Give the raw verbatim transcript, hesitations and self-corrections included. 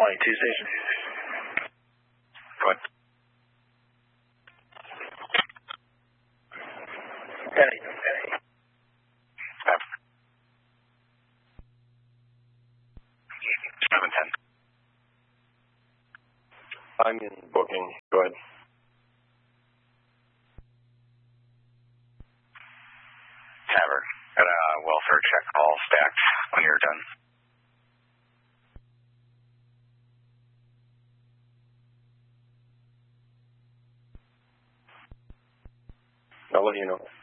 twenty-two station. Go ahead. Penny. Penny. seven ten. I'm in booking. Go ahead. Tavern. Got a welfare check all stacked when you're done. I'll let you know.